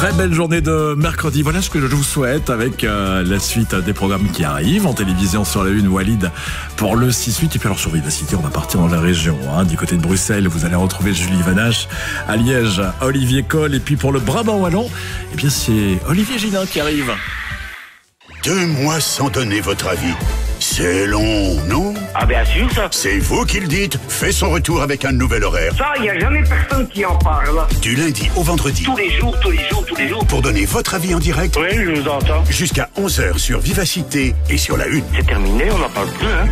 Très belle journée de mercredi. Voilà ce que je vous souhaite avec la suite des programmes qui arrivent. En télévision sur la Une, Walid pour le 6-8. Et puis alors sur Vivacité, on va partir dans la région. Du côté de Bruxelles, vous allez retrouver Julie Vanache. À Liège, Olivier Coll. Et puis pour le Brabant Wallon, eh bien c'est Olivier Gillin qui arrive. 2 mois sans donner votre avis. C'est long, non? Ah bien sûr, ça. C'est vous qui le dites. Fait son retour avec un nouvel horaire. Ça, il n'y a jamais personne qui en parle. Du lundi au vendredi. Tous les jours. Pour donner votre avis en direct. Oui, je vous entends. Jusqu'à 11h sur Vivacité et sur la Une. C'est terminé, on n'en parle plus, hein.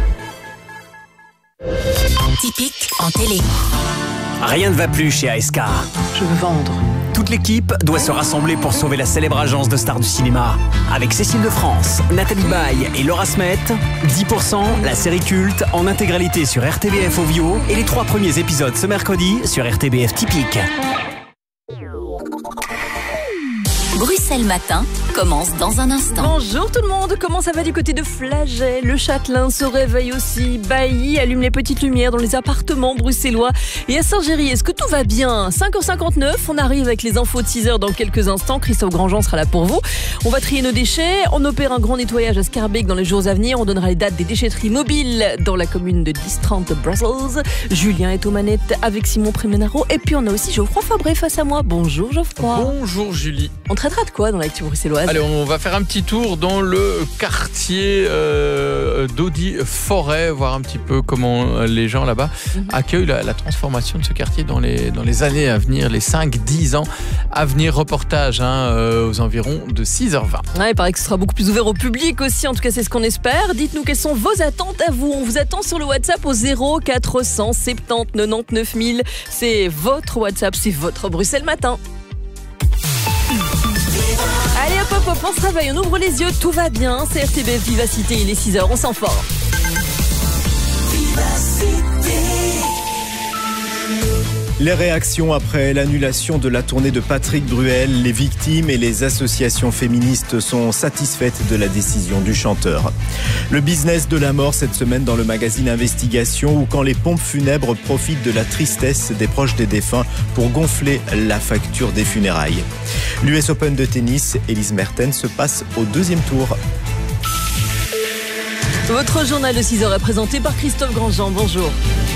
Typique en télé. Rien ne va plus chez ASK. Je veux vendre. Toute l'équipe doit se rassembler pour sauver la célèbre agence de stars du cinéma. Avec Cécile de France, Nathalie Baye et Laura Smet, 10%, la série culte, en intégralité sur RTBF Ovio et les 3 premiers épisodes ce mercredi sur RTBF Typique. Bruxelles Matin commence dans un instant. Bonjour tout le monde, comment ça va du côté de Flagey? Le Châtelain se réveille aussi, Bailly allume les petites lumières dans les appartements bruxellois. Et à Saint-Géry, est-ce que tout va bien? 5h59, on arrive avec les infos de 6h dans quelques instants. Christophe Grandjean sera là pour vous. On va trier nos déchets, on opère un grand nettoyage à Scarbeck dans les jours à venir. On donnera les dates des déchetteries mobiles dans la commune de Distrand de Brussels. Julien est aux manettes avec Simon Prémenaro. Et puis on a aussi Geoffroy Fabré face à moi. Bonjour Geoffroy. Bonjour Julie. On traitera de quoi dans l'actu bruxelloise? Allez, on va faire un petit tour dans le quartier d'Audi Forêt, voir un petit peu comment les gens là-bas accueillent la transformation de ce quartier dans les années à venir, les 5-10 ans à venir. Reportage aux environs de 6h20. Ouais, il paraît que ce sera beaucoup plus ouvert au public aussi, en tout cas c'est ce qu'on espère. Dites-nous quelles sont vos attentes à vous. On vous attend sur le WhatsApp au 0470 99 000. C'est votre WhatsApp, c'est votre Bruxelles Matin. Allez hop, on se réveille, on ouvre les yeux, tout va bien, c'est RTBF Vivacité, il est 6h, on sent fort. Les réactions après l'annulation de la tournée de Patrick Bruel, les victimes et les associations féministes sont satisfaites de la décision du chanteur. Le business de la mort cette semaine dans le magazine Investigation, où quand les pompes funèbres profitent de la tristesse des proches des défunts pour gonfler la facture des funérailles. L'US Open de tennis, Elise Mertens se passe au 2e tour. Votre journal de 6h est présenté par Christophe Grandjean, bonjour.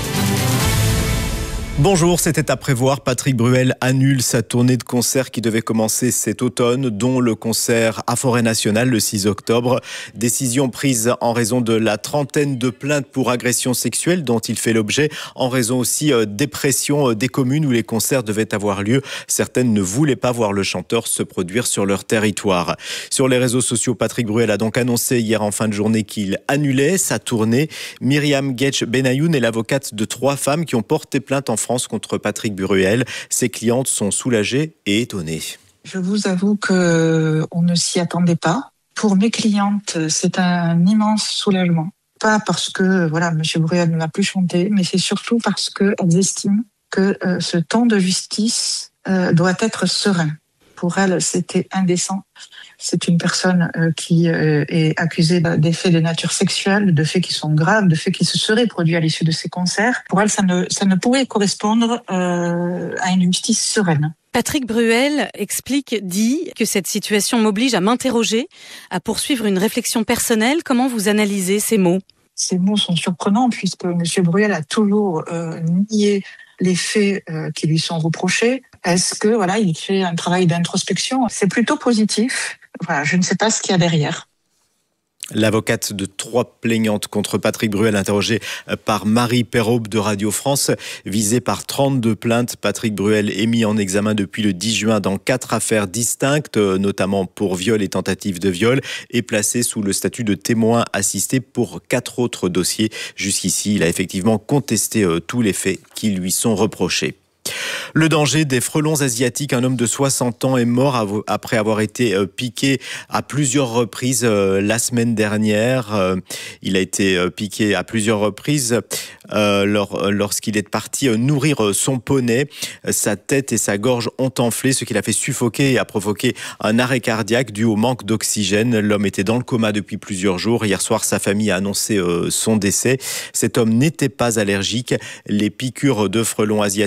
Bonjour, c'était à prévoir. Patrick Bruel annule sa tournée de concerts qui devait commencer cet automne, dont le concert à Forêt Nationale le 6 octobre. Décision prise en raison de la trentaine de plaintes pour agression sexuelle dont il fait l'objet, en raison aussi des pressions des communes où les concerts devaient avoir lieu. Certaines ne voulaient pas voir le chanteur se produire sur leur territoire. Sur les réseaux sociaux, Patrick Bruel a donc annoncé hier en fin de journée qu'il annulait sa tournée. Myriam Getch Benayoun est l'avocate de 3 femmes qui ont porté plainte en France contre Patrick Bruel. Ses clientes sont soulagées et étonnées. Je vous avoue qu'on ne s'y attendait pas. Pour mes clientes, c'est un immense soulagement. Pas parce que M. Bruel ne va plus chanter, mais c'est surtout parce qu'elles estiment que ce temps de justice doit être serein. Pour elles, c'était indécent. C'est une personne qui est accusée des faits de nature sexuelle, de faits qui sont graves, de faits qui se seraient produits à l'issue de ces concerts. Pour elles, ça ne pouvait correspondre à une justice sereine. Patrick Bruel dit que cette situation m'oblige à m'interroger, à poursuivre une réflexion personnelle. Comment vous analysez ces mots? Ces mots sont surprenants puisque M. Bruel a toujours nié les faits qui lui sont reprochés. Est-ce que il fait un travail d'introspection? C'est plutôt positif. Je ne sais pas ce qu'il y a derrière. L'avocate de 3 plaignantes contre Patrick Bruel, interrogée par Marie Perraube de Radio France, visée par 32 plaintes. Patrick Bruel est mis en examen depuis le 10 juin dans 4 affaires distinctes, notamment pour viol et tentative de viol, et placé sous le statut de témoin assisté pour 4 autres dossiers. Jusqu'ici, il a effectivement contesté tous les faits qui lui sont reprochés. Le danger des frelons asiatiques. Un homme de 60 ans est mort après avoir été piqué à plusieurs reprises la semaine dernière. Il a été piqué à plusieurs reprises lorsqu'il est parti nourrir son poney. Sa tête et sa gorge ont enflé, ce qui l'a fait suffoquer et a provoqué un arrêt cardiaque dû au manque d'oxygène. L'homme était dans le coma depuis plusieurs jours. Hier soir, sa famille a annoncé son décès. Cet homme n'était pas allergique. Les piqûres de frelons asiatiques similaires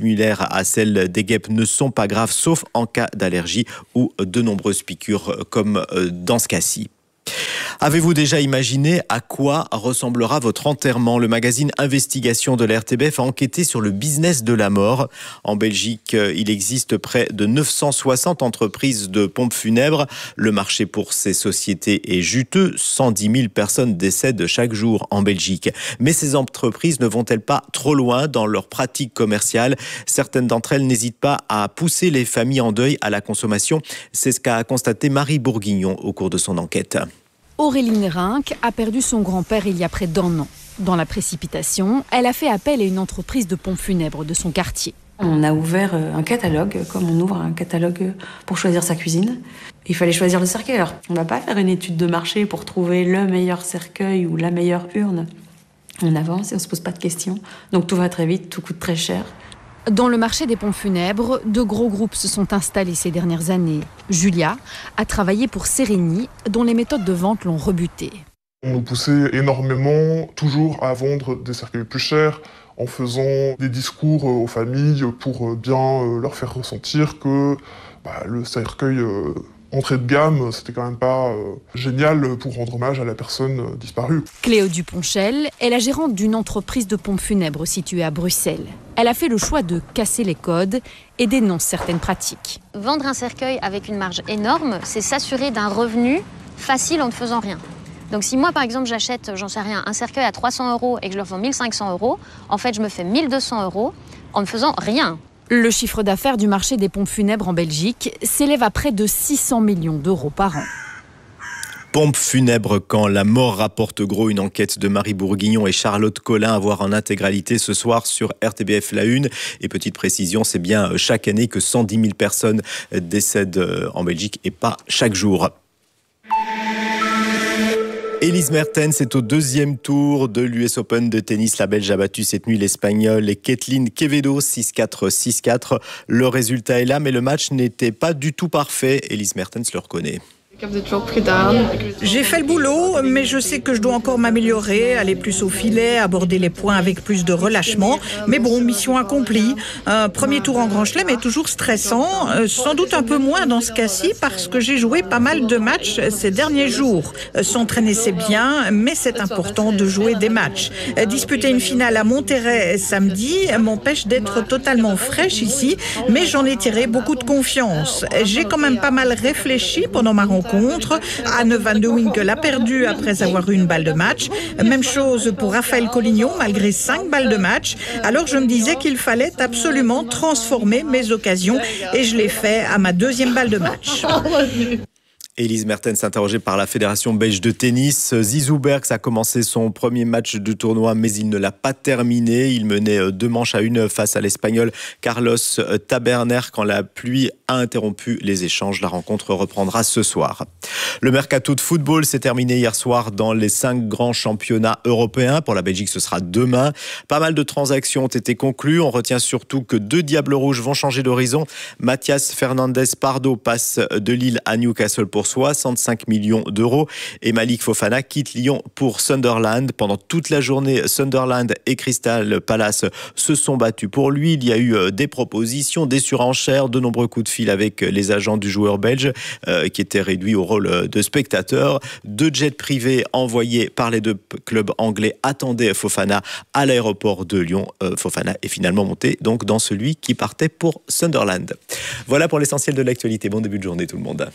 similaires à celles des guêpes ne sont pas graves, sauf en cas d'allergie ou de nombreuses piqûres, comme dans ce cas-ci. Avez-vous déjà imaginé à quoi ressemblera votre enterrement ? Le magazine Investigation de la RTBF a enquêté sur le business de la mort. En Belgique, il existe près de 960 entreprises de pompes funèbres. Le marché pour ces sociétés est juteux. 110 000 personnes décèdent chaque jour en Belgique. Mais ces entreprises ne vont-elles pas trop loin dans leurs pratiques commerciales ? Certaines d'entre elles n'hésitent pas à pousser les familles en deuil à la consommation. C'est ce qu'a constaté Marie Bourguignon au cours de son enquête. Auréline Rinck a perdu son grand-père il y a près d'1 an. Dans la précipitation, elle a fait appel à une entreprise de pompes funèbres de son quartier. On a ouvert un catalogue, comme on ouvre un catalogue pour choisir sa cuisine. Il fallait choisir le cercueil. Alors, on ne va pas faire une étude de marché pour trouver le meilleur cercueil ou la meilleure urne. On avance et on ne se pose pas de questions. Donc tout va très vite, tout coûte très cher. Dans le marché des pompes funèbres, de gros groupes se sont installés ces dernières années. Julia a travaillé pour Sereni, dont les méthodes de vente l'ont rebutée. On nous poussait énormément, toujours à vendre des cercueils plus chers, en faisant des discours aux familles pour bien leur faire ressentir que le cercueil entrée de gamme, c'était quand même pas génial pour rendre hommage à la personne disparue. Cléo Duponchel est la gérante d'une entreprise de pompes funèbres située à Bruxelles. Elle a fait le choix de casser les codes et dénonce certaines pratiques. Vendre un cercueil avec une marge énorme, c'est s'assurer d'un revenu facile en ne faisant rien. Donc si moi, par exemple, j'achète, j'en sais rien, un cercueil à 300 € et que je le vends 1 500 €, en fait, je me fais 1 200 € en ne faisant rien. Le chiffre d'affaires du marché des pompes funèbres en Belgique s'élève à près de 600 millions d'euros par an. Pompes funèbres quand la mort rapporte gros, une enquête de Marie Bourguignon et Charlotte Collin à voir en intégralité ce soir sur RTBF La Une. Et petite précision, c'est bien chaque année que 110 000 personnes décèdent en Belgique et pas chaque jour. Elise Mertens est au 2e tour de l'US Open de tennis. La Belge a battu cette nuit l'Espagnole Kathleen Quevedo 6-4, 6-4. Le résultat est là, mais le match n'était pas du tout parfait. Elise Mertens le reconnaît. J'ai fait le boulot, mais je sais que je dois encore m'améliorer, aller plus au filet, aborder les points avec plus de relâchement. Mais bon, mission accomplie. Un premier tour en Grand Chelem est toujours stressant, sans doute un peu moins dans ce cas-ci parce que j'ai joué pas mal de matchs ces derniers jours. S'entraîner c'est bien, mais c'est important de jouer des matchs. Disputer une finale à Monterrey samedi m'empêche d'être totalement fraîche ici, mais j'en ai tiré beaucoup de confiance. J'ai quand même pas mal réfléchi pendant ma rencontre. Anne van de Winkel a perdu après avoir eu une balle de match. Même chose pour Raphaël Collignon, malgré 5 balles de match. Alors je me disais qu'il fallait absolument transformer mes occasions et je l'ai fait à ma 2e balle de match. Elise Mertens interrogée par la Fédération belge de tennis. Zizou Bergs a commencé son premier match de tournoi, mais il ne l'a pas terminé. Il menait 2-1 face à l'Espagnol Carlos Taberner quand la pluie a interrompu les échanges. La rencontre reprendra ce soir. Le mercato de football s'est terminé hier soir dans les 5 grands championnats européens. Pour la Belgique, ce sera demain. Pas mal de transactions ont été conclues. On retient surtout que 2 Diables Rouges vont changer d'horizon. Mathias Fernandez Pardo passe de Lille à Newcastle pour 65 millions d'euros et Malik Fofana quitte Lyon pour Sunderland. Pendant toute la journée, Sunderland et Crystal Palace se sont battus pour lui. Il y a eu des propositions, des surenchères, de nombreux coups de fil avec les agents du joueur belge qui étaient réduits au rôle de spectateurs. 2 jets privés envoyés par les 2 clubs anglais attendaient Fofana à l'aéroport de Lyon. Fofana est finalement monté donc dans celui qui partait pour Sunderland. Voilà pour l'essentiel de l'actualité. Bon début de journée tout le monde.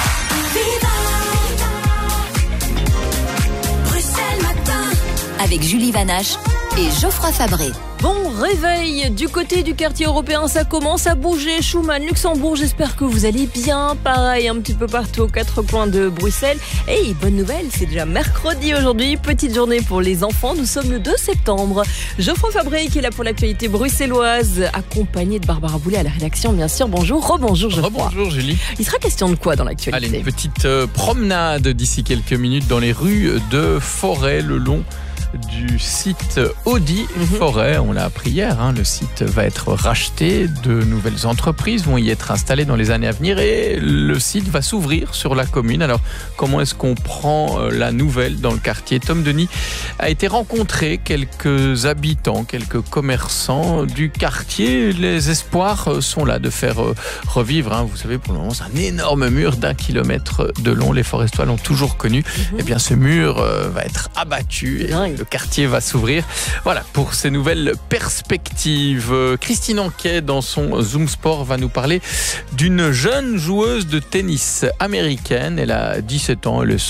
Avec Julie Vanache et Geoffroy Fabré. Bon réveil du côté du quartier européen, ça commence à bouger. Schumann, Luxembourg, j'espère que vous allez bien. Pareil, un petit peu partout aux 4 coins de Bruxelles. Et bonne nouvelle, c'est déjà mercredi aujourd'hui. Petite journée pour les enfants, nous sommes le 2 septembre. Geoffroy Fabré qui est là pour l'actualité bruxelloise, accompagné de Barbara Boulet à la rédaction, bien sûr. Bonjour, rebonjour Geoffroy. Rebonjour Julie. Il sera question de quoi dans l'actualité ? Allez, une petite promenade d'ici quelques minutes dans les rues de Forêt, le long du site Audi Forêt. On l'a appris hier, hein, le site va être racheté, de nouvelles entreprises vont y être installées dans les années à venir et le site va s'ouvrir sur la commune. Alors comment est-ce qu'on prend la nouvelle dans le quartier? Tom Denis a été rencontrer quelques habitants, quelques commerçants du quartier. Les espoirs sont là de faire revivre, hein. Vous savez, pour le moment, c'est un énorme mur d'1 kilomètre de long. Les Forestois l'ont toujours connu. Eh bien, ce mur va être abattu et le quartier va s'ouvrir. Voilà, pour ces nouvelles perspectives. Christine Anquet, dans son Zoom Sport, va nous parler d'une jeune joueuse de tennis américaine. Elle a 17 ans, elle est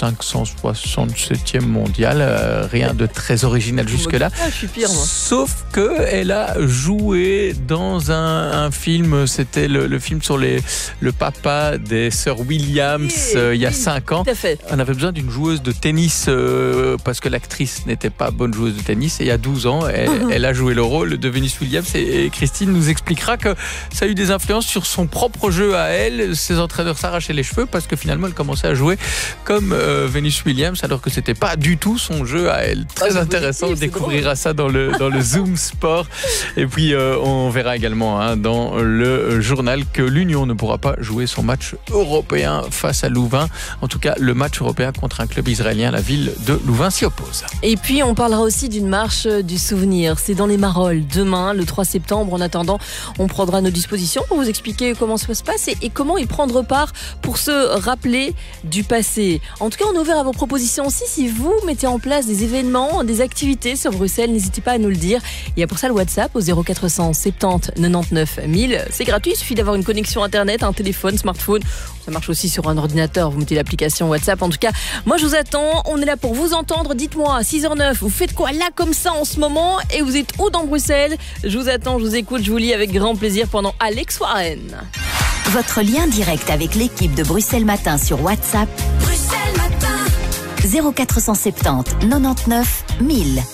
567e mondiale. Rien de très original jusque-là. Je suis pire, moi. Sauf qu'elle a joué dans un film, c'était le film sur le papa des sœurs Williams il y a 5 ans. Tout à fait. On avait besoin d'une joueuse de tennis parce que l'actrice n'était pas bonne joueuse de tennis. Et il y a 12 ans, elle a joué le rôle de Venus Williams. Et Christine nous expliquera que ça a eu des influences sur son propre jeu à elle. Ses entraîneurs s'arrachaient les cheveux parce que finalement, elle commençait à jouer comme Venus Williams alors que c'était pas du tout son jeu à elle. Très intéressant, on découvrira ça dans le Zoom Sport. Et puis on verra également dans le journal que l'Union ne pourra pas jouer son match européen face à Louvain. En tout cas, le match européen contre un club israélien, la ville de Louvain s'y oppose. Et puis on parlera aussi d'une marche du souvenir. C'est dans les Marolles demain, le 3 septembre. En attendant, on prendra nos dispositions pour vous expliquer comment ça se passe et comment y prendre part pour se rappeler du passé. En tout cas, on est ouvert à vos propositions aussi. Si vous mettez en place des événements, des activités sur Bruxelles, n'hésitez pas à nous le dire. Il y a pour ça le WhatsApp au 0470 99 1000. C'est gratuit, il suffit d'avoir une connexion internet, un téléphone, smartphone. Ça marche aussi sur un ordinateur, vous mettez l'application WhatsApp. En tout cas, moi je vous attends, on est là pour vous entendre. Dites-moi, à 6h09, vous faites quoi là comme ça en ce moment? Et vous êtes où dans Bruxelles? Je vous attends, je vous écoute, je vous lis avec grand plaisir pendant Alex Warren. Votre lien direct avec l'équipe de Bruxelles Matin sur WhatsApp. Bruxelles Matin. 0470 99 1000.